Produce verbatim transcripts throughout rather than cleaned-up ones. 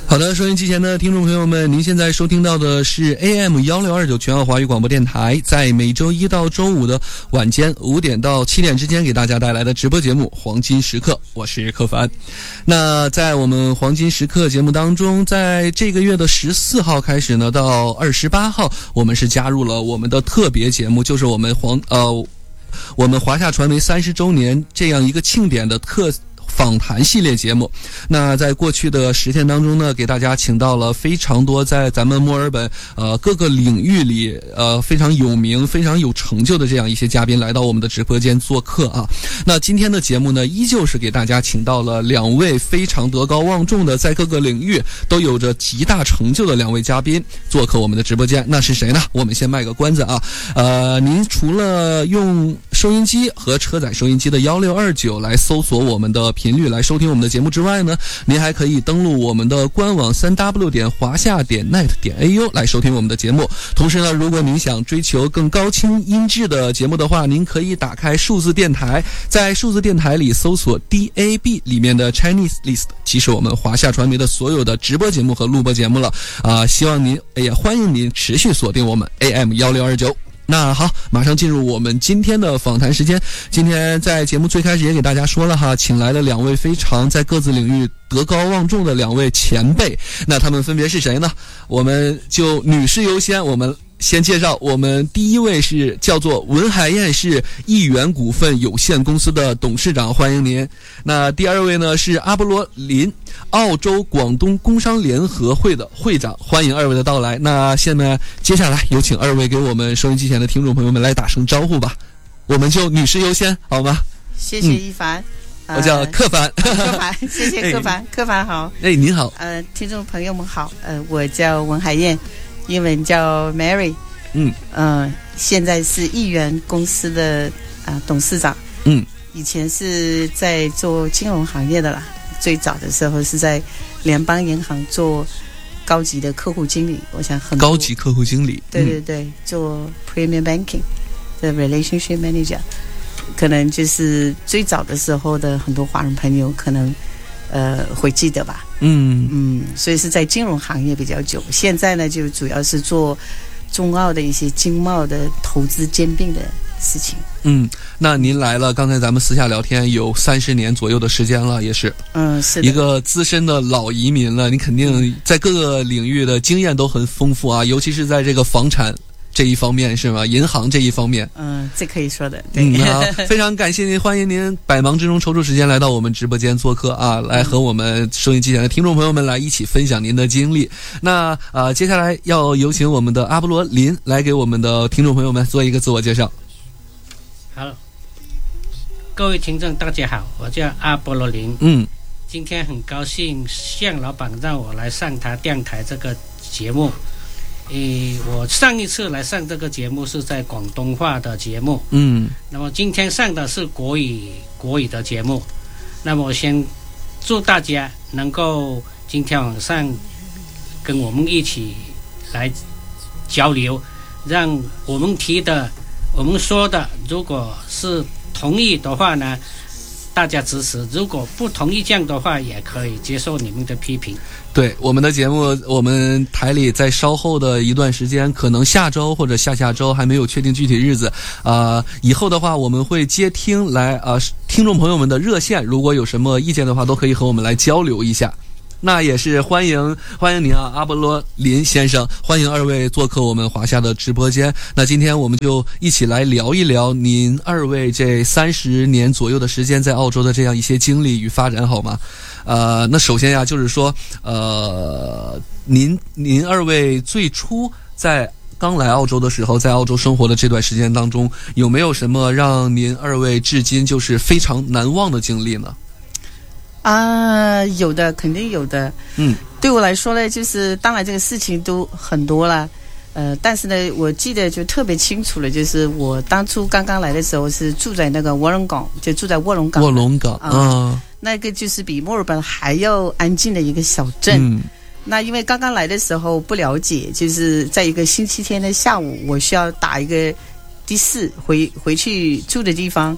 好的，收音机前的听众朋友们，您现在收听到的是 A M 一六二九 全澳华语广播电台，在每周一到周五的晚间五点到七点之间给大家带来的直播节目黄金时刻，我是柯凡。那在我们黄金时刻节目当中，在这个月的十四号开始呢，到二十八号，我们是加入了我们的特别节目，就是我们黄呃我们华夏传媒三十周年这样一个庆典的特访谈系列节目。那在过去的十天当中呢，给大家请到了非常多在咱们墨尔本呃各个领域里呃非常有名非常有成就的这样一些嘉宾来到我们的直播间做客啊。那今天的节目呢，依旧是给大家请到了两位非常德高望重的，在各个领域都有着极大成就的两位嘉宾做客我们的直播间。那是谁呢？我们先卖个关子啊。呃您除了用收音机和车载收音机的一六二九来搜索我们的频率来收听我们的节目之外呢，您还可以登录我们的官网 三 w 点华夏点 net 点 a u 来收听我们的节目。同时呢，如果您想追求更高清音质的节目的话，您可以打开数字电台，在数字电台里搜索 D A B 里面的 Chinese List， 即是我们华夏传媒的所有的直播节目和录播节目了啊、呃！希望您也欢迎您持续锁定我们 A M 一六二九。那好，马上进入我们今天的访谈时间。今天在节目最开始也给大家说了哈，请来了两位非常在各自领域德高望重的两位前辈。那他们分别是谁呢？我们就女士优先，我们先介绍。我们第一位是叫做文海燕是亿元股份有限公司的董事长，欢迎您。那第二位呢是阿波罗林，澳洲广东工商联合会的会长，欢迎二位的到来。那现在接下来有请二位给我们收音机前的听众朋友们来打声招呼吧。我们就女士优先，好吗？ 谢谢一凡。 嗯、我叫柯凡。 呃、柯凡，谢谢柯凡。哎、柯凡好。 哎，您好。 呃，听众朋友们好。呃，我叫文海燕，英文叫 Mary。 嗯。 呃，现在是亿元公司的啊、呃、董事长。 嗯。 以前是在做金融行业的啦，最早的时候是在联邦银行做高级的客户经理。我想很多高级客户经理。 对对对，嗯、做 Premium Banking 的 Relationship Manager。可能就是最早的时候的很多华人朋友可能呃会记得吧。 嗯嗯，所以是在金融行业比较久。现在呢就主要是做中澳的一些经贸的投资兼并的事情。 嗯，那您来了，刚才咱们私下聊天有三十年左右的时间了，也是。 嗯，是的。 一个资深的老移民了，你肯定在各个领域的经验都很丰富啊，尤其是在这个房产这一方面是吗？银行这一方面， 嗯，这可以说的，对。 嗯，好，非常感谢您，欢迎您百忙之中抽出时间来到我们直播间做客啊，来和我们收音机前的听众朋友们来一起分享您的经历。那呃，接下来要有请我们的阿波罗林来给我们的听众朋友们做一个自我介绍。 好，各位听众大家好，我叫阿波罗林。 嗯， 今天很高兴向老板让我来上他电台这个节目。诶，我上一次来上这个节目是在广东话的节目， 嗯， 那么今天上的是国语国语的节目。那么我先祝大家能够今天晚上跟我们一起来交流，让我们提的我们说的如果是同意的话呢，大家支持，如果不同意这样的话也可以接受你们的批评。 对，我们的节目我们台里在稍后的一段时间，可能下周或者下下周还没有确定具体日子呃，以后的话我们会接听来呃听众朋友们的热线，如果有什么意见的话都可以和我们来交流一下。那也是欢迎欢迎您啊，阿波罗林先生，欢迎二位做客我们华夏的直播间。那今天我们就一起来聊一聊您二位这三十年左右的时间在澳洲的这样一些经历与发展，好吗？呃，那首先呀，就是说，呃，您您二位最初在刚来澳洲的时候，在澳洲生活的这段时间当中，有没有什么让您二位至今就是非常难忘的经历呢？ 啊，有的，肯定有的。 嗯， 对我来说呢，就是当然这个事情都很多了，呃，但是呢，我记得就特别清楚了，就是我当初刚刚来的时候是住在那个卧龙岗，就住在卧龙岗。 卧龙岗啊、嗯， 那个就是比墨尔本还要安静的一个小镇。 嗯， 那因为刚刚来的时候不了解，就是在一个星期天的下午，我需要打一个的士回回去住的地方。 嗯。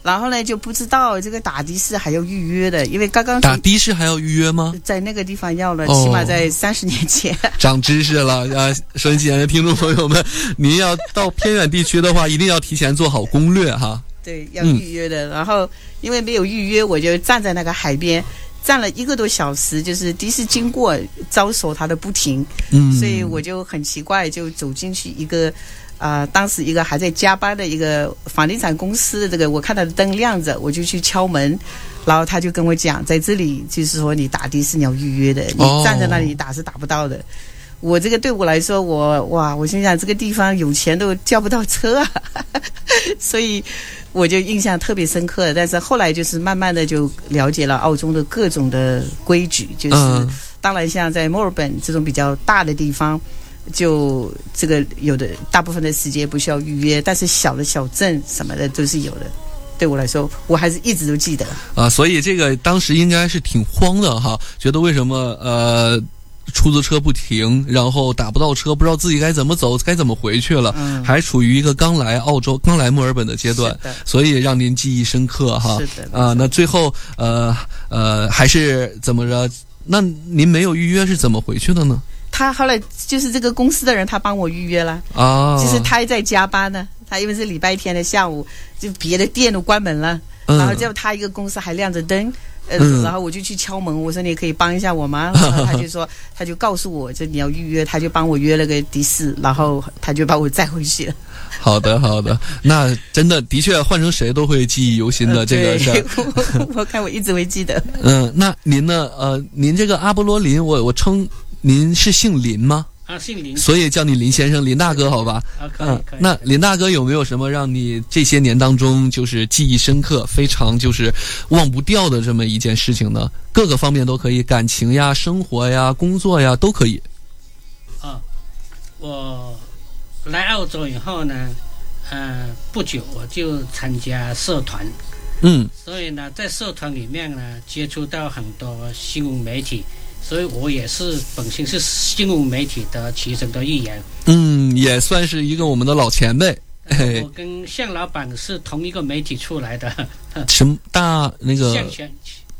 然后呢就不知道这个打的士还要预约的，因为刚刚打的士还要预约吗？ 在那个地方要了， 哦起码在三十年前。 长知识了啊！收音机前的听众朋友们，您要到偏远地区的话，一定要提前做好攻略哈。 对，要预约的。嗯、然后因为没有预约，我就站在那个海边。站了一个多小时，就是的士经过招手他都不停，嗯，所以我就很奇怪，就走进去一个，呃，当时一个还在加班的一个房地产公司的这个，我看他的灯亮着，我就去敲门，然后他就跟我讲，在这里就是说你打的士你要预约的，你站在那里打是打不到的。哦，我这个对我来说，我哇，我心想这个地方有钱都叫不到车啊，所以我就印象特别深刻。但是后来就是慢慢的就了解了澳洲的各种的规矩，就是、嗯、当然像在墨尔本这种比较大的地方，就这个有的大部分的时间不需要预约，但是小的小镇什么的都是有的。对我来说，我还是一直都记得啊，所以这个当时应该是挺慌的哈，觉得为什么呃。出租车不停，然后打不到车，不知道自己该怎么走，该怎么回去了，嗯、还处于一个刚来澳洲、刚来墨尔本的阶段，所以让您记忆深刻哈。 是的啊，那最后呃呃还是怎么着？那您没有预约是怎么回去的呢？ 他后来就是这个公司的人，他帮我预约了啊。其实他还在加班呢，他因为是礼拜天的下午，就别的店都关门了，嗯、然后就他一个公司还亮着灯。呃、嗯，然后我就去敲门，我说你可以帮一下我吗？然后他就说，他就告诉我，这你要预约，他就帮我约了个的士，然后他就把我载回去了。 好的，好的，那真的的确换成谁都会记忆犹新的这个事儿。 我, 我看我一直会记得。 嗯，那您呢？呃，您这个阿波罗林，我我称您是姓林吗？ 啊，姓林， 所以叫你林先生、林大哥，好吧？ 啊，可以，嗯、可以。 那林大哥有没有什么让你这些年当中就是记忆深刻、非常就是忘不掉的这么一件事情呢？各个方面都可以，感情呀、生活呀、工作呀都可以。 啊，我来澳洲以后呢，呃，不久我就参加社团， 嗯， 所以呢，在社团里面呢，接触到很多新闻媒体。所以我也是本身是新闻媒体的其中的一员， 嗯，也算是一个我们的老前辈。 呃、我跟向老板是同一个媒体出来的， 什么大那个？ 向全，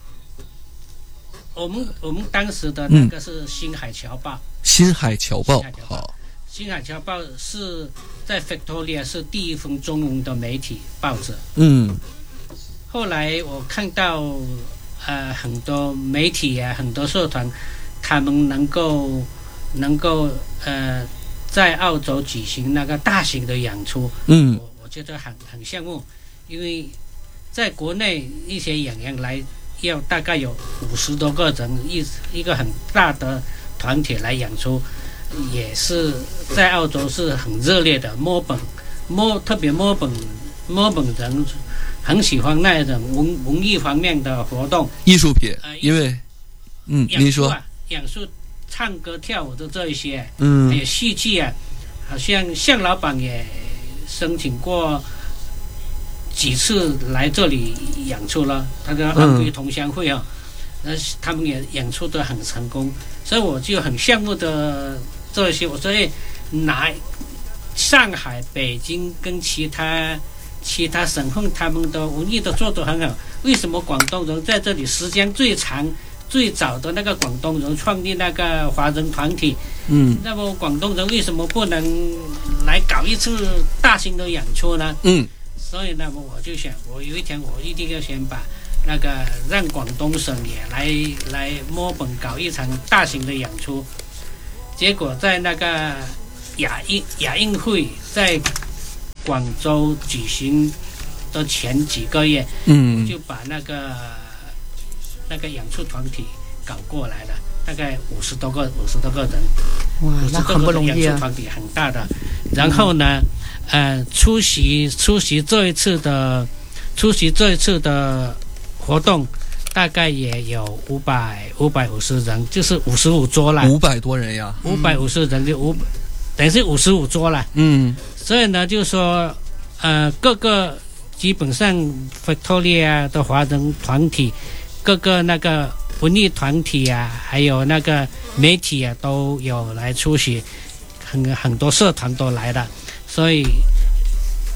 我们我们当时的那个是新海侨报，嗯、 新海侨报，好， 新海侨报是在 Victoria 是第一份中文的媒体报纸， 嗯， 后来我看到。呃，很多媒体啊，很多社团，他们能够能够呃，在澳洲举行那个大型的演出， 嗯， 我我觉得很很羡慕，因为在国内一些演员来，要大概有五十多个人，一一个很大的团体来演出，也是在澳洲是很热烈的。墨本墨特别墨本墨本人。很喜欢那种文文艺方面的活动， 艺术品， 呃、 因为，嗯，您说， 演出、唱歌、跳舞的这一些， 嗯， 还有戏剧啊，好像向老板也申请过几次来这里演出了，他的安徽同乡会啊，那、嗯、他们也演出得很成功，所以我就很羡慕的这些，我所以拿上海、北京跟其他。其他省份他们的文艺都做得很好，为什么广东人在这里时间最长、最早的那个广东人创立那个华人团体？ 嗯， 那么广东人为什么不能来搞一次大型的演出呢？ 嗯， 所以呢，我就想，我有一天我一定要先把那个让广东省也来来墨本搞一场大型的演出。结果在那个亚运亚运会在。广州举行的前几个月， 嗯， 就把那个那个演出团体搞过来了，大概五十多个，五十多个人， 哇，那很不容易啊！ 演出团体很大的，然后呢，呃，出席出席这一次的出席这一次的活动，大概也有五百五百五十人，就是五十五桌了， 五百多人呀， 五百五十人就五，等于是五十五桌了， 嗯。 所以呢，就是说，呃，各个基本上 Victoria 的华人团体，各个那个文艺团体啊，还有那个媒体啊，都有来出席，很很多社团都来了，所以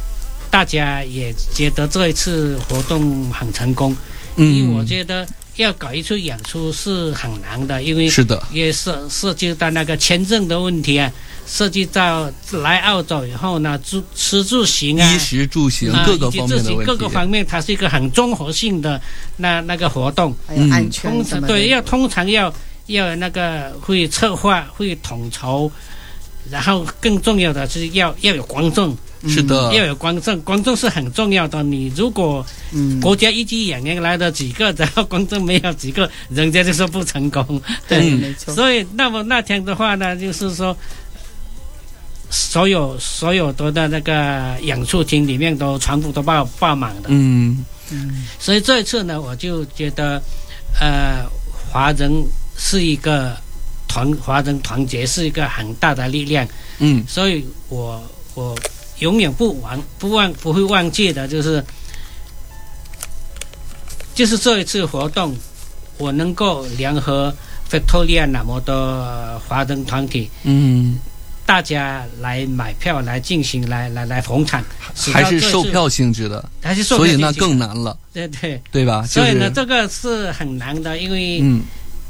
大家也觉得这一次活动很成功， 嗯， 因为我觉得要搞一次演出是很难的，因为是的， 也涉涉及到那个签证的问题啊，涉及到来澳洲以后呢，住吃住行啊， 衣食住行、 啊、 各个方面的问题， 各个方面它是一个很综合性的那那个活动， 还有安全什么的， 对，要通常要要那个会策划、会统筹，然后更重要的是要要有观众。 是的， 要有观众，观众是很重要的。你如果国家一级演员来了几个，然后观众没有几个，人家就说不成功。 对，没错。 所以那么那天的话呢，就是说，所有所有的的那个演出厅里面都全部都爆爆满的。 嗯嗯。所以这一次呢，我就觉得，呃，华人是一个团，华人团结是一个很大的力量。 嗯。 所以我我。永远不忘不忘不会忘记的，就是就是这一次活动，我能够联合 Victoria 那么多华人团体， 嗯， 大家来买票来进行来来来捧场， 还是售票性质的， 还是售票性质的， 所以那更难了， 对对对吧？就是、 所以呢，这个是很难的，因为嗯，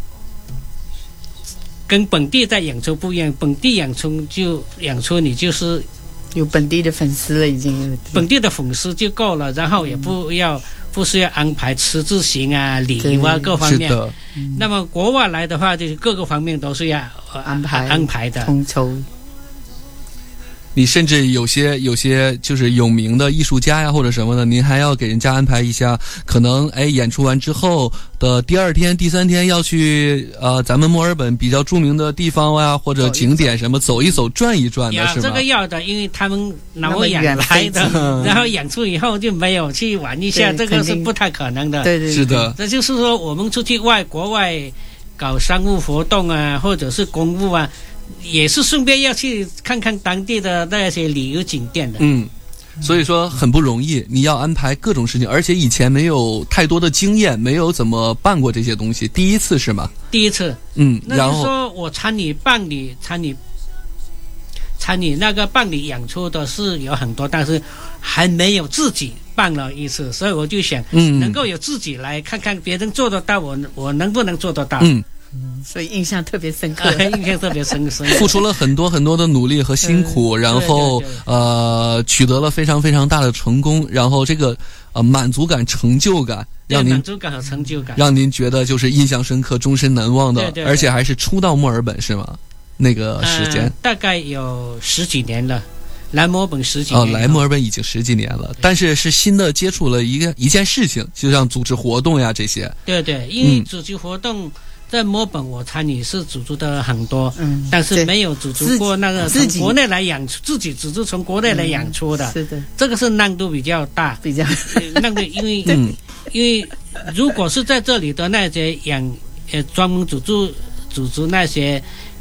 跟本地在演出不一样，本地演出就演出你就是。 有本地的粉丝了，已经本地的粉丝就够了，然后也不要、嗯、不需要安排吃住行啊、礼仪啊各方面。 是的。 那么国外来的话，就是各个方面都是要、呃、 安排安排的统筹。 你甚至有些有些就是有名的艺术家呀或者什么的，您还要给人家安排一下，可能哎演出完之后的第二天、第三天要去呃咱们墨尔本比较著名的地方呀或者景点什么走一走、转一转的，是吧？ 这个要的，因为他们那么远来的，然后演出以后就没有去玩一下，这个是不太可能的。 对对， 是的。 这就是说，我们出去外国外搞商务活动啊，或者是公务啊。也是顺便要去看看当地的那些旅游景点的， 嗯，所以说很不容易，你要安排各种事情，而且以前没有太多的经验，没有怎么办过这些东西，第一次是吗？ 第一次， 嗯， 然后那就是说我参与办理参与参与那个办理演出的是有很多，但是还没有自己办了一次，所以我就想，嗯，能够有自己来看看别人做得到，我我能不能做得到？ 嗯。嗯，所以印象特别深刻， 印象特别深刻， 付出了很多很多的努力和辛苦，嗯、然后对对对呃取得了非常非常大的成功，然后这个呃满足感、成就感，让您满足感和成就感， 让您觉得就是印象深刻、终身难忘的， 对对对， 而且还是初到墨尔本是吗？那个时间、呃、 大概有十几年了。来墨尔本十几年哦，来墨尔本已经十几年了，但是是新的接触了一个一件事情，就像组织活动呀这些。 对对，因为组织活动。嗯在墨尔本，我参与是组织的很多，嗯，但是没有组织过那个从国内来演出，自己组织从国内来演出的， 嗯、是的， 这个是难度比较大， 比较那个因为嗯，因为如果是在这里的那些演呃专门组织组织那些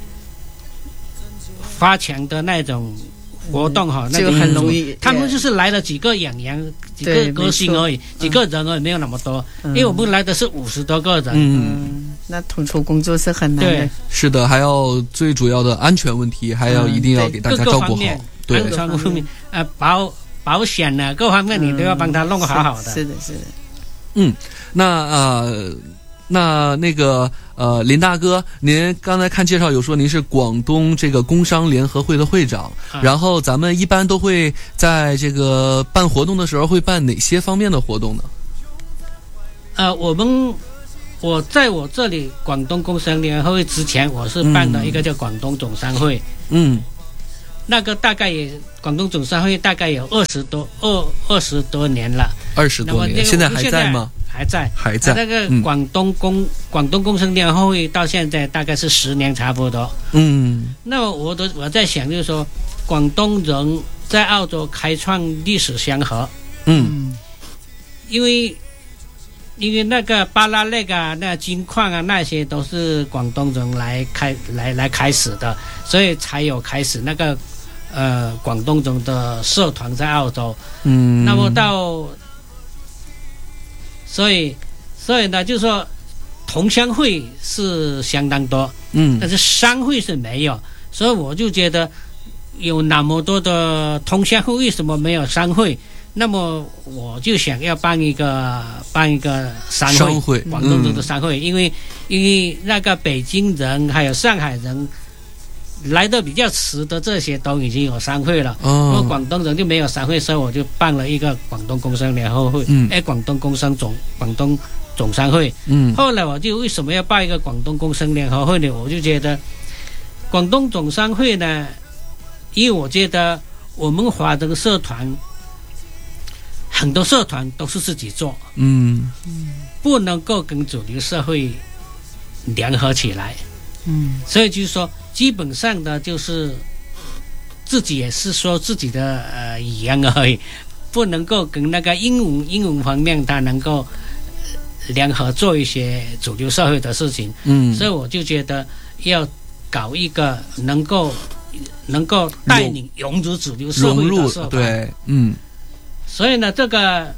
发强的那种活动哈，那就很容易， 他们就是来了几个演员。几个歌星而已，几个人而已，没有那么多，嗯、因为我们来的是五十多个人。 嗯，那统筹工作是很难的。 对， 是的，还要最主要的安全问题，还要一定要给大家照顾好。 对，安全方面，呃，保保险呢，各方面你都要帮他弄好好的。 是的，是的。 嗯，那呃。那那个呃，林大哥，您刚才看介绍有说您是广东这个工商联合会的会长，啊、然后咱们一般都会在这个办活动的时候会办哪些方面的活动呢？ 呃，我们我在我这里广东工商联合会之前，我是办的一个叫广东总商会，嗯，那个大概也广东总商会大概有二十多二二十多年了， 二十多年，现在还在吗？ 还在， 还在。 那个广东工、嗯、广东工商联合会到现在大概是十年差不多。嗯，那我都我在想，就是说，广东人在澳洲开创历史相合。嗯，因为因为那个巴拉那个那金矿啊，那些都是广东人来开来来开始的，所以才有开始那个呃广东人的社团在澳洲。嗯，那么到。所以，所以呢，就是说，同乡会是相当多，嗯，但是商会是没有，所以我就觉得有那么多的同乡会，为什么没有商会？ 那么我就想要办一个办一个商会， 商会广东的商会，嗯、因为因为那个北京人还有上海人来的比较迟的这些都已经有商会了，哦，那么广东人就没有商会，所以我就办了一个广东工商联合会，嗯，哎，广东工商总广东总商会，嗯，后来我就为什么要办一个广东工商联合会呢？我就觉得广东总商会呢，因为我觉得我们华人社团。很多社团都是自己做，嗯，不能够跟主流社会联合起来，嗯，所以就是说，基本上的就是自己也是说自己的呃语言而已，不能够跟那个英文英文方面它能够联合做一些主流社会的事情，嗯，所以我就觉得要搞一个能够能够带领融入主流社会的社团， 对，嗯。 所以呢，这个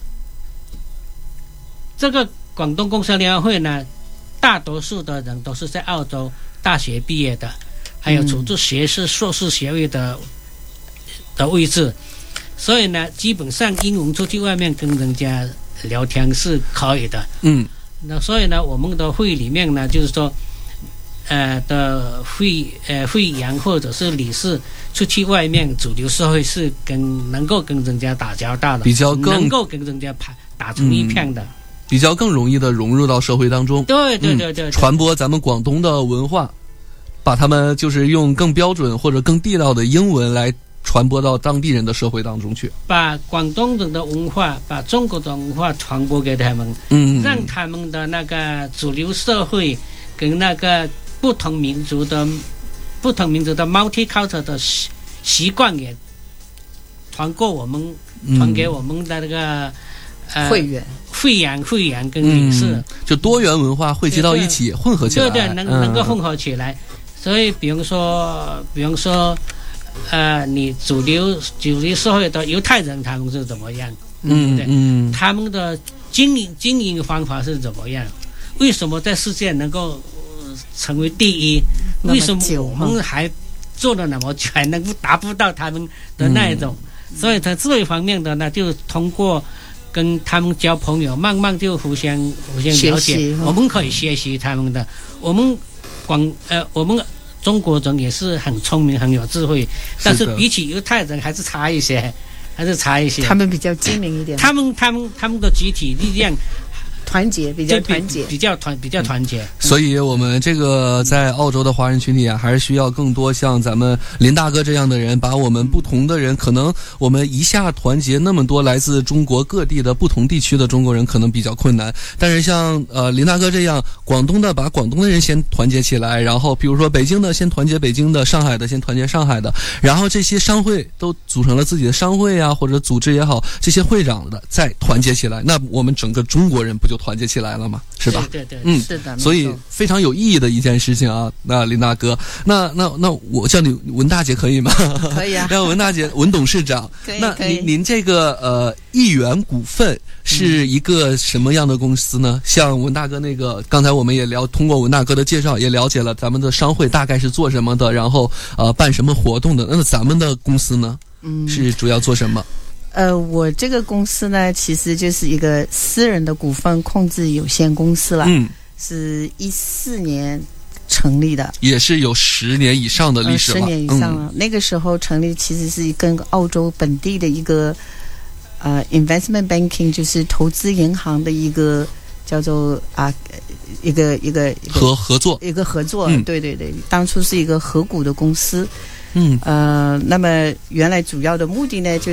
这个广东工商联合会呢，大多数的人都是在澳洲大学毕业的，还有组织学士、硕士学位的的位置，所以呢，基本上英文出去外面跟人家聊天是可以的。嗯，那所以呢，我们的会里面呢，就是说，呃的会呃会员或者是理事。出去外面主流社会是跟能够跟人家打交道的， 比较更能够跟人家打成一片的， 嗯、比较更容易的融入到社会当中。 对对对 对, 对、嗯， 传播咱们广东的文化，把他们就是用更标准或者更地道的英文来传播到当地人的社会当中去， 把广东人的文化，把中国的文化传播给他们，嗯，让他们的那个主流社会跟那个不同民族的。不同民族的 multicultural 的习习惯也传过我们，传给我们的那个、 呃、会员、 会员、会员跟理事、嗯， 就多元文化汇集到一起，混合起来， 对对，能、嗯、能够混合起来。所以，比如说，比如说，呃，你主流主流社会的犹太人他们是怎么样？嗯，对，嗯，他们的经营经营方法是怎么样？为什么在世界能够成为第一？为什么我们还做了那么久，还能够达不到他们的那一种？嗯、所以，在这一方面的呢，就通过跟他们交朋友，慢慢就互相互相了解。我们可以学习他们的。我们广呃，我们中国人也是很聪明、很有智慧，但是比起犹太人还是差一些，还是差一些。 他们比较精明一点。 他们他们他们的集体力量。 团结比较团结， 比较团比较团结、嗯。 所以，我们这个在澳洲的华人群体啊，还是需要更多像咱们林大哥这样的人，把我们不同的人，可能我们一下团结那么多来自中国各地的不同地区的中国人，可能比较困难。但是像呃林大哥这样，广东的把广东的人先团结起来，然后比如说北京的先团结北京的，上海的先团结上海的，然后这些商会都组成了自己的商会啊，或者组织也好，这些会长的再团结起来，那我们整个中国人不就团结起来了吗？是吧？ 对对对， 嗯， 是的。 所以非常有意义的一件事情啊。那林大哥，那那那我叫你文大姐可以吗？ 可以啊。 让文大姐，文董事长。 可以。 那您您这个呃亿元股份是一个什么样的公司呢？嗯、像文大哥那个，刚才我们也聊，通过文大哥的介绍也了解了咱们的商会大概是做什么的，然后呃办什么活动的。那咱们的公司呢，嗯，是主要做什么？ 呃，我这个公司呢，其实就是一个私人的股份控制有限公司了，嗯，是一四年成立的， 也是有十年以上的历史了， 呃、十年以上了、嗯。那个时候成立，其实是跟澳洲本地的一个呃 investment banking， 就是投资银行的一个叫做啊一个一个合合作一个合作、 嗯， 对对对，当初是一个合股的公司，嗯呃，那么原来主要的目的呢，就是。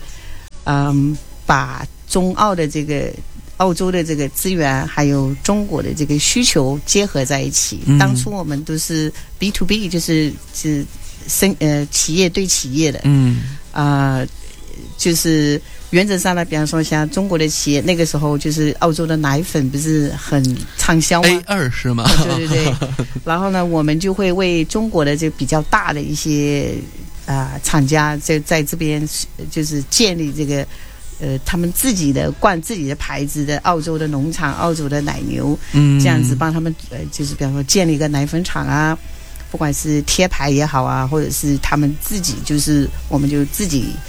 嗯，把中澳的这个澳洲的这个资源，还有中国的这个需求结合在一起。嗯、当初我们都是 B to B， 就是是生呃企业对企业的。嗯啊、呃，就是原则上呢，比方说像中国的企业，那个时候就是澳洲的奶粉不是很畅销吗 ？A 二是吗？ 对对对。然后呢，我们就会为中国的这比较大的一些。啊、呃，厂家在在这边就是建立这个，呃，他们自己的冠自己的牌子的澳洲的农场、澳洲的奶牛，嗯，这样子帮他们呃，就是比方说建立一个奶粉厂啊，不管是贴牌也好啊，或者是他们自己就是我们就自己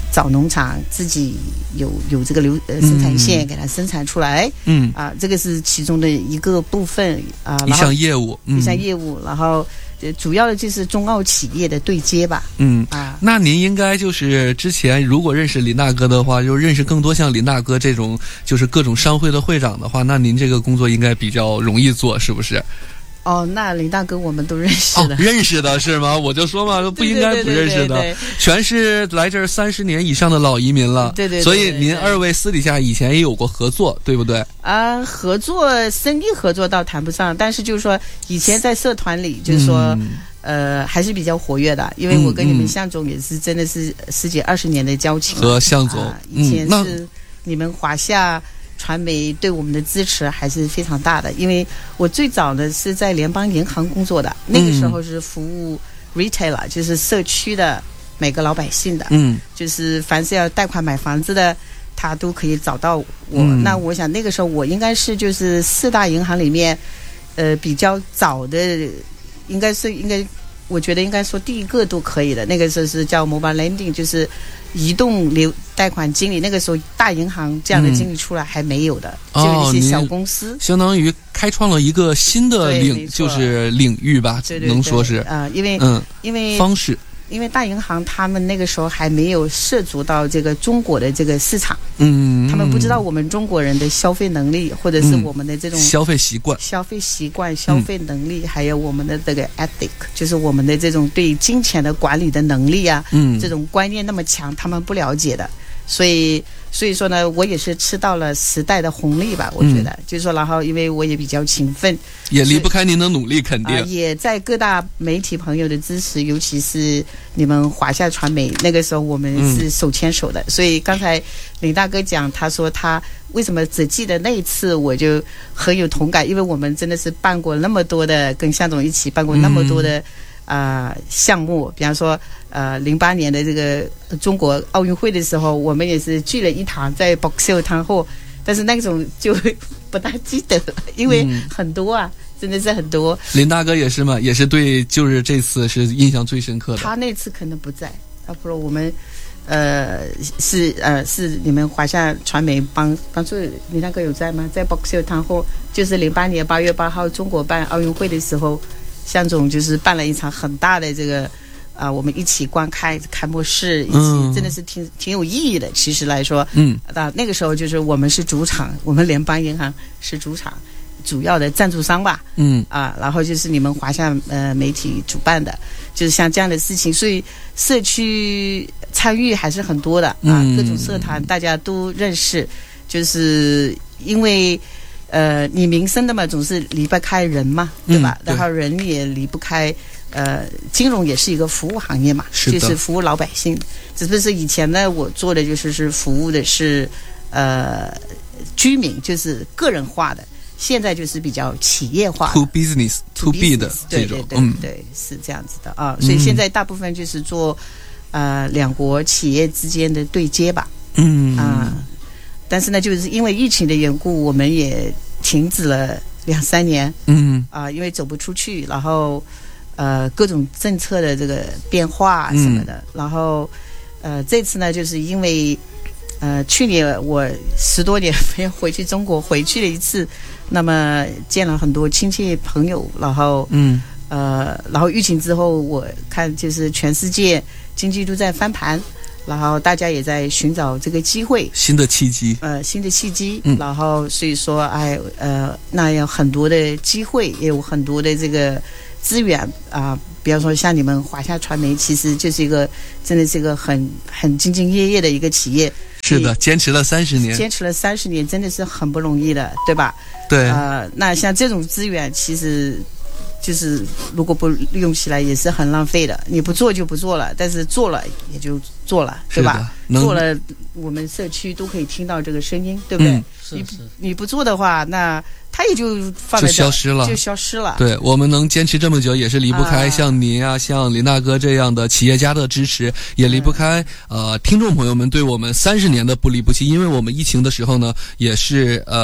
找农场自己有有这个流呃生产线给它生产出来， 嗯啊，这个是其中的一个部分啊， 一项业务， 嗯、一项业务，然后。呃，主要的就是中澳企业的对接吧。 嗯啊， 那您应该就是之前如果认识林大哥的话，就认识更多像林大哥这种就是各种商会的会长的话，那您这个工作应该比较容易做，是不是？ 哦，那林大哥我们都认识的， 哦、认识的是吗？我就说嘛，不应该不认识的， 对对对对对， 全是来这儿三十年以上的老移民了。 对对对对对， 所以您二位私底下以前也有过合作，对不对？ 啊，合作生意合作倒谈不上，但是就是说以前在社团里，就是说。嗯呃，还是比较活跃的，因为我跟你们向总也是真的是十几二十年的交情。 和向总、 啊，以前是你们华夏传媒对我们的支持还是非常大的，因为我最早的是在联邦银行工作的，那个时候是服务 retailer，、嗯、就是社区的每个老百姓的， 嗯， 就是凡是要贷款买房子的，他都可以找到我。嗯、那我想那个时候我应该是就是四大银行里面，呃，比较早的。应该是应该，我觉得应该说第一个都可以的。那个时候是叫 mobile lending， 就是移动流贷款经理。那个时候大银行这样的经理出来还没有的， 嗯、 就有一些小公司， 相当于开创了一个新的领，就是领域吧， 对对对能说是啊、呃，因为嗯， 因为方式。 因为大银行他们那个时候还没有涉足到这个中国的这个市场， 嗯， 他们不知道我们中国人的消费能力，或者是我们的这种消费习惯、 消费习惯、消费能力，嗯、还有我们的这个 ethic， 就是我们的这种对金钱的管理的能力啊， 嗯， 这种观念那么强，他们不了解的，所以。所以说呢，我也是吃到了时代的红利吧，我觉得，嗯、就是说，然后因为我也比较勤奋， 也离不开您的努力，肯定、呃、 也在各大媒体朋友的支持，尤其是你们华夏传媒，那个时候我们是手牵手的。嗯、所以刚才林大哥讲，他说他为什么只记得那一次，我就很有同感，因为我们真的是办过那么多的，跟向总一起办过那么多的。嗯啊、呃，项目，比方说，呃，零八年的这个中国奥运会的时候，我们也是聚了一堂，在 Boxhill 堂后，但是那种就不大记得了，因为很多啊，嗯、真的是很多。 林大哥也是嘛，也是对，就是这次是印象最深刻的。 他那次可能不在，要不然我们，呃，是呃是你们华夏传媒帮帮助林大哥有在吗？在 Boxhill 堂后，就是零八年八月八号中国办奥运会的时候。向总就是办了一场很大的这个，啊、呃，我们一起观看开幕式，一起、嗯、真的是挺挺有意义的。其实来说， 嗯， 啊，那个时候就是我们是主场，我们联邦银行是主场，主要的赞助商吧， 嗯， 啊，然后就是你们华夏呃媒体主办的，就是像这样的事情，所以社区参与还是很多的啊， 嗯、 各种社团大家都认识，就是因为。呃，你民生的嘛，总是离不开人嘛，对吧？嗯、对，然后人也离不开，呃，金融也是一个服务行业嘛， 是就是服务老百姓。只不过是以前呢，我做的就是是服务的是，呃，居民，就是个人化的。现在就是比较企业化 ，to business to B 的这种， 对对对、嗯、对，是这样子的啊。所以现在大部分就是做，呃，两国企业之间的对接吧。 嗯啊。但是呢，就是因为疫情的缘故，我们也停止了两三年。 嗯啊、呃，因为走不出去，然后呃各种政策的这个变化什么的，嗯、然后呃这次呢，就是因为呃去年我十多年没有回去中国，回去了一次，那么见了很多亲戚朋友，然后嗯呃然后疫情之后，我看就是全世界经济都在翻盘。然后大家也在寻找这个机会， 新的契机， 呃，新的契机。 嗯， 然后所以说，哎，呃，那有很多的机会，也有很多的这个资源啊、呃。比方说，像你们华夏传媒，其实就是一个真的是一个很很兢兢业业的一个企业。 是的，坚持了三十年， 坚持了三十年，真的是很不容易的，对吧？ 对。 呃，那像这种资源，其实。就是如果不利用起来也是很浪费的，你不做就不做了，但是做了也就做了，对吧？做了，我们社区都可以听到这个声音，对不对？ 嗯、 是你你不做的话，那它也就放在就消失了， 就消失了。 对，我们能坚持这么久，也是离不开像您啊、像林大哥这样的企业家的支持，也离不开、嗯、呃听众朋友们对我们三十年的不离不弃。因为我们疫情的时候呢，也是呃。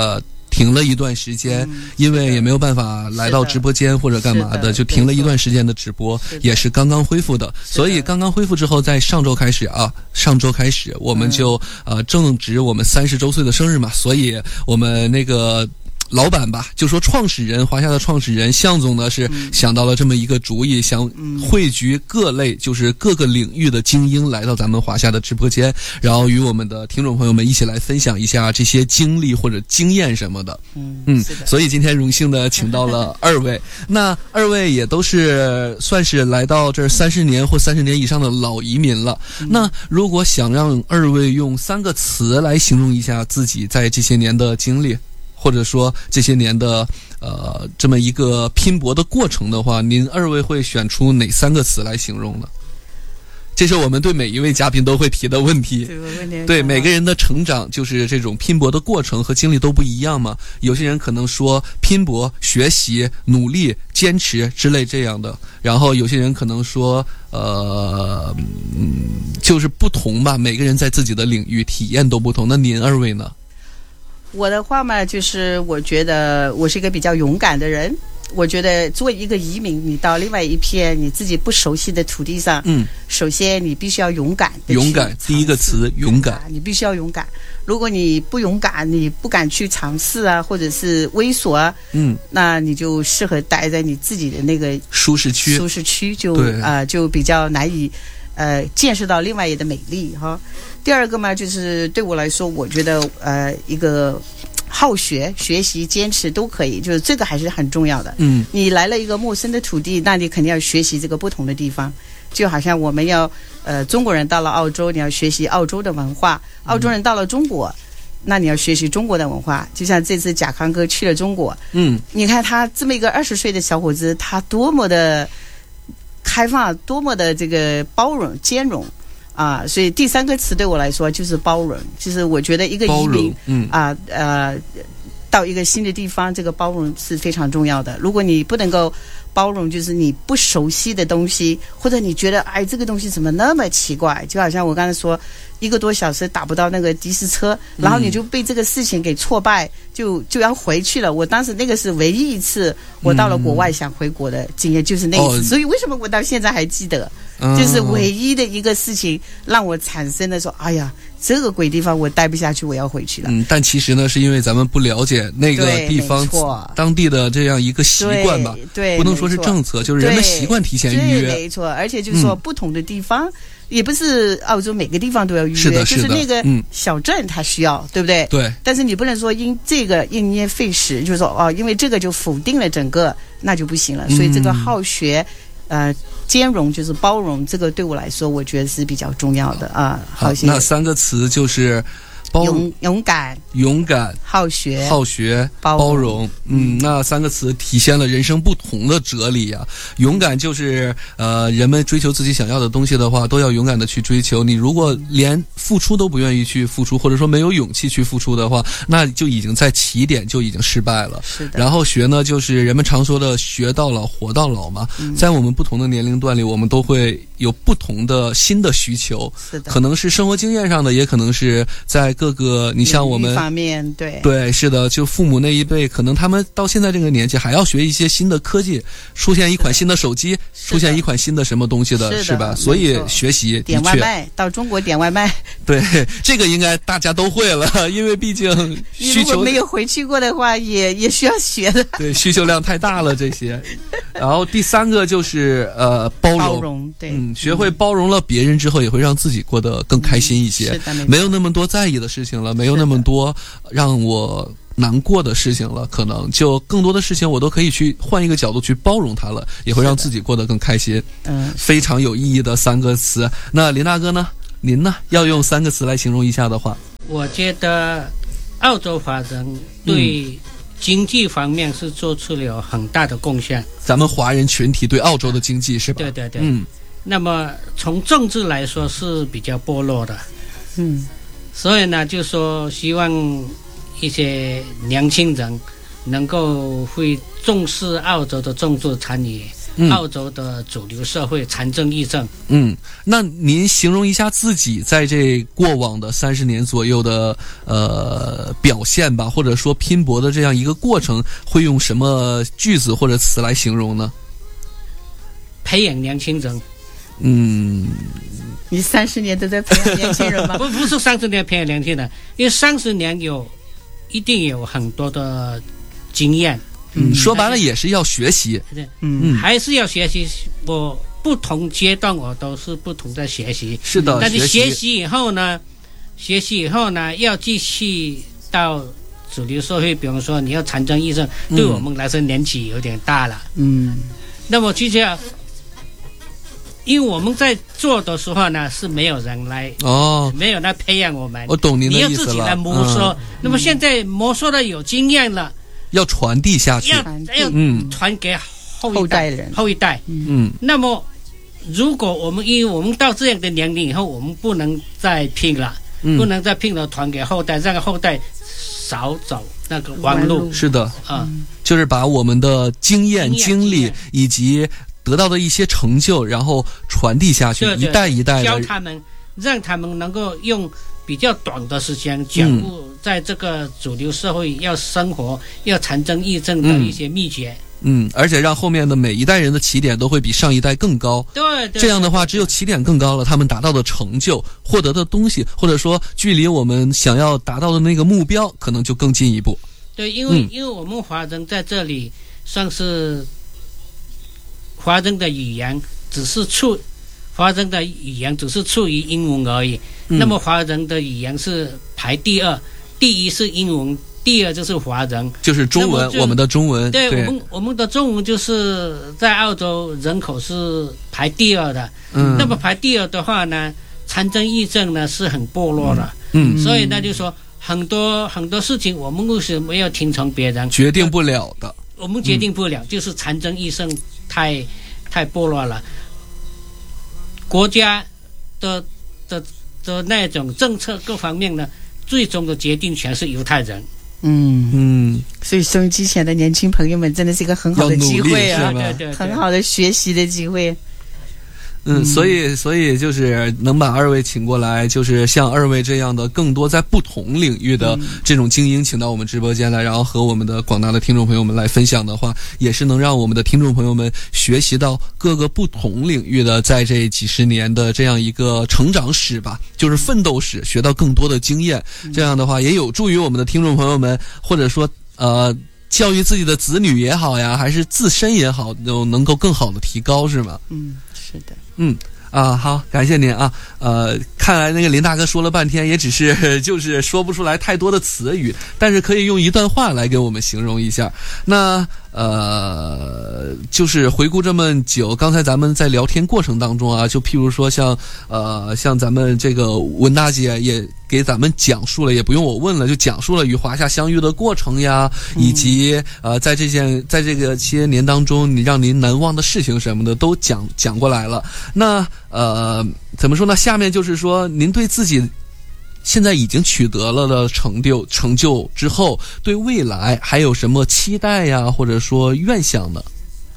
停了一段时间，嗯、因为也没有办法来到直播间或者干嘛的，的就停了一段时间的直播，是也是刚刚恢复的。所以刚刚恢复之后，在上周开始啊，上周开始我们就、嗯、呃正值我们三十周岁的生日嘛，所以我们那个。老板吧，就说创始人华夏的创始人向总呢是想到了这么一个主意，想汇聚各类就是各个领域的精英来到咱们华夏的直播间，然后与我们的听众朋友们一起来分享一下这些经历或者经验什么的。 嗯嗯，所以今天荣幸的请到了二位，那二位也都是算是来到这三十年或三十年以上的老移民了。嗯、那如果想让二位用三个词来形容一下自己在这些年的经历。或者说这些年的呃这么一个拼搏的过程的话，您二位会选出哪三个词来形容呢？这是我们对每一位嘉宾都会提的问题。对，对每个人的成长就是这种拼搏的过程和经历都不一样嘛。有些人可能说拼搏、学习、努力、坚持之类这样的，然后有些人可能说呃嗯就是不同吧，每个人在自己的领域体验都不同。那您二位呢？ 我的话嘛，就是我觉得我是一个比较勇敢的人。我觉得作为一个移民，你到另外一片你自己不熟悉的土地上，嗯，首先你必须要勇敢。 勇敢，第一个词，勇敢。 你必须要勇敢。如果你不勇敢，你不敢去尝试啊，或者是猥琐啊，嗯，那你就适合待在你自己的那个舒适区， 舒适区就啊、呃、就比较难以呃见识到另外一的美丽哈。第二个嘛，就是对我来说，我觉得呃一个好学、学习、坚持都可以，就是这个还是很重要的。嗯，你来了一个陌生的土地，那你肯定要学习这个不同的地方。就好像我们要呃中国人到了澳洲，你要学习澳洲的文化；澳洲人到了中国，那你要学习中国的文化。就像这次贾康哥去了中国，嗯，你看他这么一个二十岁的小伙子，他多么的开放，多么的这个包容、兼容。啊，所以第三个词对我来说就是包容。就是我觉得一个移民，嗯啊呃，到一个新的地方，这个包容是非常重要的。如果你不能够包容，就是你不熟悉的东西，或者你觉得哎这个东西怎么那么奇怪，就好像我刚才说，一个多小时打不到那个的士车，然后你就被这个事情给挫败，就就要回去了。我当时那个是唯一一次我到了国外想回国的经验，就是那一次。所以为什么我到现在还记得？就是唯一的一个事情让我产生的说，哎呀，这个鬼地方我待不下去，我要回去了。 嗯，但其实呢，是因为咱们不了解那个地方当地的这样一个习惯吧， 对， 不能说是政策，就是人们习惯提前预约。 没错，而且就是说不同的地方。嗯，也不是澳洲每个地方都要预约， 是的， 是的，就是那个小镇它需要，嗯、对不对？ 对。 但是你不能说因这个因噎废食，就是说哦，因为这个就否定了整个，那就不行了。所以这个好学，呃，兼容就是包容，这个对我来说，我觉得是比较重要的啊。好学。 那三个词就是包勇勇敢、 勇敢、 好学、 好学、 包包容。嗯，那三个词体现了人生不同的哲理呀、啊。勇敢就是呃，人们追求自己想要的东西的话，都要勇敢的去追求。你如果连付出都不愿意去付出，或者说没有勇气去付出的话，那就已经在起点就已经失败了。 是的。 然后学呢，就是人们常说的学到老活到老嘛。嗯、在我们不同的年龄段里，我们都会有不同的新的需求。 是的。 可能是生活经验上的，也可能是在各个你像我们方面，对对是的，就父母那一辈，可能他们到现在这个年纪还要学一些新的科技，出现一款新的手机，出现一款新的什么东西的， 是, 是吧？所以学习点外卖，到中国点外卖， 对这个应该大家都会了，因为毕竟需求如果没有回去过的话，也也需要学的。 对，需求量太大了这些。然后第三个就是呃包容， 包容对， 嗯，学会包容了别人之后，也会让自己过得更开心一些， 嗯、是的， 没有那么多在意的事情了，没有那么多让我难过的事情了，可能就更多的事情我都可以去换一个角度去包容它了，也会让自己过得更开心。嗯，非常有意义的三个词。那林大哥呢？您呢？要用三个词来形容一下的话， 我觉得澳洲华人对经济方面是做出了很大的贡献。 咱们华人群体对澳洲的经济是吧？ 对对对。嗯。那么从政治来说是比较剥落的。嗯。所以呢，就说希望一些年轻人能够会重视澳洲的政治参与， 澳洲的主流社会残政议政。 嗯，那您形容一下自己在这过往的三十年左右的呃表现吧，或者说拼搏的这样一个过程，会用什么句子或者词来形容呢？ 培养年轻人。 嗯， 你三十年都在培养年轻人吗？ 不，不是三十年培养年轻人，因为三十年有一定有很多的经验。 嗯，说白了也是要学习。 嗯，还是要学习。我不同阶段我都是不同的学习。 是的， 但是学习以后呢，学习以后呢，要继续到主流社会，比方说你要残政议政，对我们来说年纪有点大了。 嗯， 那么就这样。因为我们在做的时候呢，是没有人来哦， 没有来培养我们。 我懂您的意思了。 你要自己来摸索。嗯、那么现在摸索的有经验了， 要传递下去， 要要嗯传给后一代后代人后一代。 嗯， 那么如果我们因为我们到这样的年龄以后，我们不能再拼了，嗯、不能再拼了，传给后代，让后代少走那个弯路。 是的， 啊、 嗯，就是把我们的经验、经历以及得到的一些成就，然后传递下去， 对对一代一代的教他们，让他们能够用比较短的时间讲悟在这个主流社会要生活、嗯、要残政议政的一些秘诀。 嗯，而且让后面的每一代人的起点都会比上一代更高。 对，对， 这样的话，只有起点更高了，他们达到的成就、获得的东西，或者说距离我们想要达到的那个目标，可能就更进一步。 对，因为、 嗯、 因为我们华人在这里算是。华人的语言只是处，华人的语言只是处于英文而已。嗯、那么华人的语言是排第二，第一是英文，第二就是华人， 就是中文，我们的中文。 对， 对我们我们的中文就是在澳洲人口是排第二的。 嗯， 那么排第二的话呢，残政议政呢是很薄弱的。 嗯， 所以呢就说很多很多事情我们为什么要听从别人？ 决定不了的。 我们决定不了，嗯、就是残政议政太太薄弱了。国家的的的那种政策各方面呢，最终的决定权是犹太人。 嗯嗯， 所以收音机前的年轻朋友们，真的是一个很好的机会啊， 对对对， 很好的学习的机会。 嗯，所以所以就是能把二位请过来，就是像二位这样的更多在不同领域的这种精英请到我们直播间来，然后和我们的广大的听众朋友们来分享的话，也是能让我们的听众朋友们学习到各个不同领域的在这几十年的这样一个成长史吧，就是奋斗史，学到更多的经验。这样的话也有助于我们的听众朋友们，或者说呃教育自己的子女也好呀，还是自身也好，都能够更好的提高，是吗？ 嗯，是的。 嗯啊，好，感谢您啊。呃，看来那个林大哥说了半天，也只是就是说不出来太多的词语，但是可以用一段话来给我们形容一下。那呃，就是回顾这么久，刚才咱们在聊天过程当中啊，就譬如说像呃像咱们这个文大姐也给咱们讲述了，也不用我问了，就讲述了与华夏相遇的过程呀，以及呃在这件在这个些年当中，你让您难忘的事情什么的都讲讲过来了。那呃怎么说呢？下面就是说，您对自己现在已经取得了的成就成就之后，对未来还有什么期待呀，或者说愿想呢？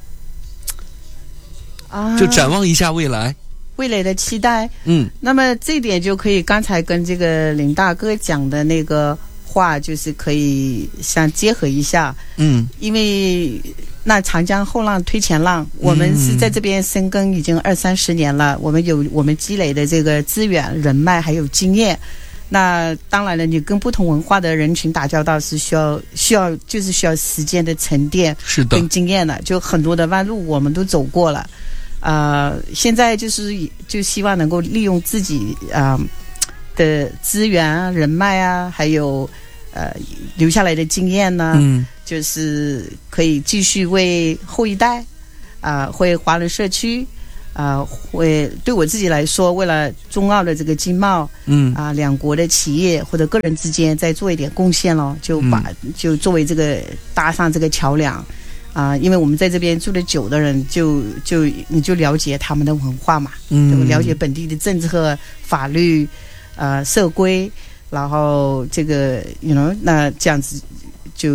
啊， 就展望一下未来。 未来的期待， 嗯， 那么这一点就可以刚才跟这个林大哥讲的那个话，就是可以相结合一下， 嗯， 因为那长江后浪推前浪，我们是在这边深耕已经二三十年了，我们有我们积累的这个资源、人脉还有经验。那当然了，你跟不同文化的人群打交道是需要需要就是需要时间的沉淀， 是的， 跟经验的，就很多的弯路我们都走过了。呃，现在就是就希望能够利用自己啊、呃、的资源啊、人脉啊，还有呃留下来的经验呢， 嗯， 就是可以继续为后一代啊、呃，为华人社区啊、呃，为对我自己来说，为了中澳的这个经贸， 嗯啊、呃，两国的企业或者个人之间再做一点贡献咯，就把、嗯、就作为这个搭上这个桥梁。啊、呃，因为我们在这边住的久的人就，就就你就了解他们的文化嘛，嗯，对，了解本地的政策、法律、呃社规，然后这个，you know，那这样子就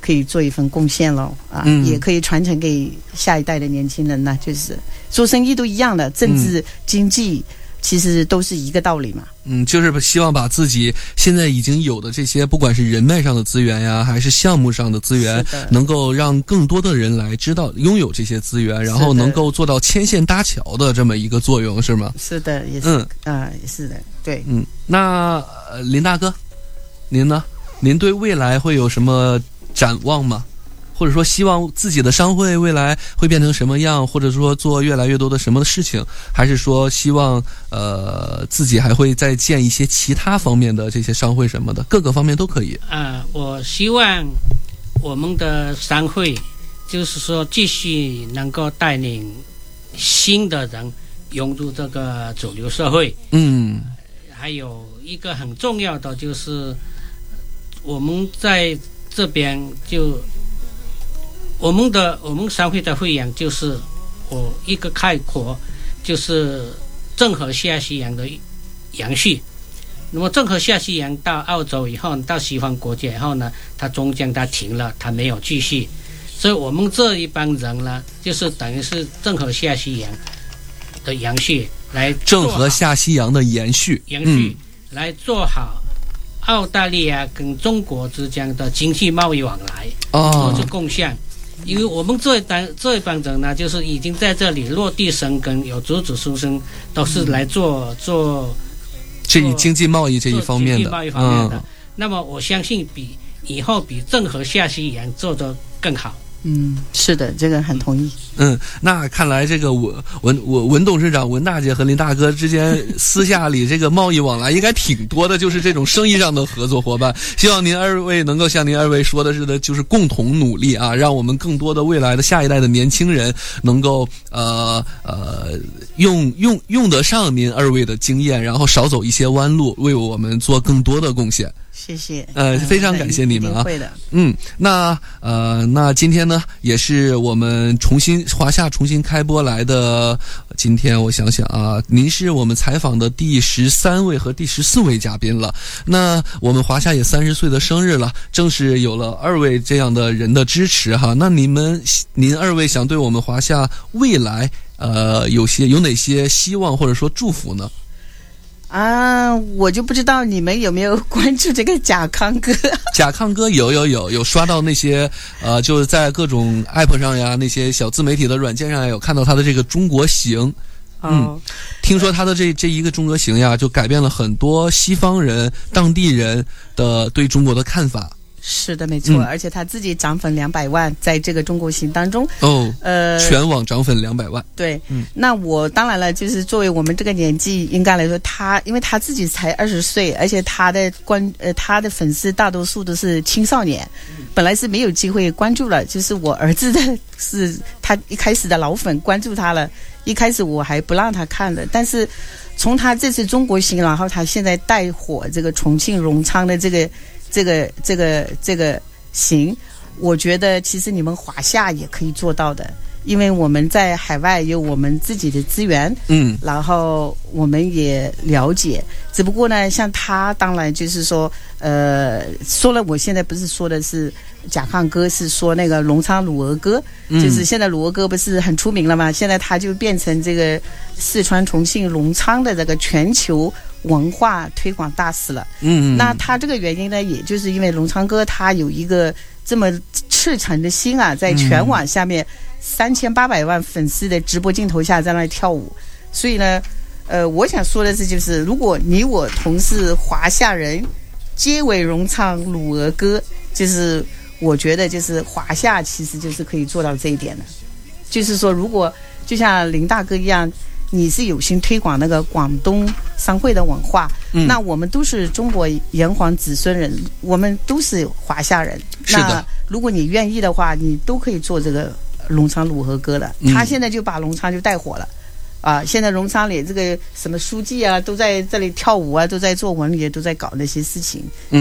可以做一份贡献了啊、嗯，也可以传承给下一代的年轻人呢。就是做生意都一样的，政治、嗯、经济其实都是一个道理嘛。 嗯，就是希望把自己现在已经有的这些，不管是人脉上的资源呀，还是项目上的资源，能够让更多的人来知道拥有这些资源，然后能够做到牵线搭桥的这么一个作用，是吗？ 是的，也是，嗯啊、呃，也是的，对， 嗯。那、呃、林大哥，您呢？您对未来会有什么展望吗？或者说希望自己的商会未来会变成什么样，或者说做越来越多的什么事情，还是说希望呃自己还会再建一些其他方面的这些商会什么的，各个方面都可以。 呃，我希望我们的商会就是说继续能够带领新的人融入这个主流社会。嗯，还有一个很重要的就是我们在这边就我们的我们商会的会员就是我一个概括就是郑和下西洋的延续。那么郑和下西洋到澳洲以后，到西方国家以后呢，它中间它停了，它没有继续，所以我们这一帮人呢，就是等于是郑和下西洋的延续，来郑和下西洋的延续延续、嗯、来做好澳大利亚跟中国之间的经济贸易往来，做出贡献。因为我们这一帮这一帮人呢，就是已经在这里落地生根，有子子孙孙都是来做、嗯、做这一经济贸易这一方面的经济贸易方面的、嗯。 那么我相信比以后比郑和下西洋做得更好。 嗯，是的，这个很同意。 嗯，那看来这个文文文文董事长、文大姐和林大哥之间私下里这个贸易往来应该挺多的，就是这种生意上的合作伙伴。希望您二位能够像您二位说的似的，就是共同努力啊，让我们更多的未来的下一代的年轻人能够呃呃用用用得上您二位的经验，然后少走一些弯路，为我们做更多的贡献。 谢谢， 呃，非常感谢你们啊！ 会的， 嗯，那呃，那今天呢，也是我们重新华夏重新开播来的。今天我想想啊，您是我们采访的第十三位和第十四位嘉宾了。那我们华夏也三十岁的生日了，正是有了二位这样的人的支持哈。那你们，您二位想对我们华夏未来呃有些有哪些希望或者说祝福呢？ 啊，我就不知道你们有没有关注这个甲康哥。 甲康哥有有有有刷到那些呃，就是在各种 app 上呀，那些小自媒体的软件上有看到他的这个中国行。嗯，哦、听说他的这这一个中国行呀，就改变了很多西方人、当地人的对中国的看法。 是的，没错、嗯，而且他自己涨粉两百万，在这个中国行当中， 哦，呃，全网涨粉两百万。 对，嗯，那我当然了，就是作为我们这个年纪，应该来说，他因为他自己才二十岁，而且他的关呃他的粉丝大多数都是青少年，本来是没有机会关注了，就是我儿子的是他一开始的老粉关注他了，一开始我还不让他看的，但是从他这次中国行，然后他现在带火这个重庆荣昌的这个。这个这个这个行，我觉得其实你们华夏也可以做到的，因为我们在海外有我们自己的资源，嗯，然后我们也了解，只不过呢，像他当然就是说，呃，说了，我现在不是说的是甲亢哥，是说那个隆昌鲁俄歌，嗯，就是现在鲁俄歌不是很出名了吗？现在他就变成这个四川重庆隆昌的这个全球文化推广大使了。嗯，那他这个原因呢，也就是因为隆昌哥他有一个这么赤诚的心啊，在全网下面三千八百万粉丝的直播镜头下在那里跳舞，所以呢，呃，我想说的是，就是如果你我同是华夏人，皆为荣唱鲁俄歌，就是我觉得就是华夏其实就是可以做到这一点的，就是说，如果就像林大哥一样。你是有心推广那个广东商会的文化、嗯、那我们都是中国炎黄子孙人，我们都是华夏人， 是的， 那如果你愿意的话，你都可以做这个隆昌鲁和歌了、嗯、他现在就把隆昌就带火了啊！现在隆昌里这个什么书记啊都在这里跳舞啊，都在做文旅，都在搞那些事情。嗯。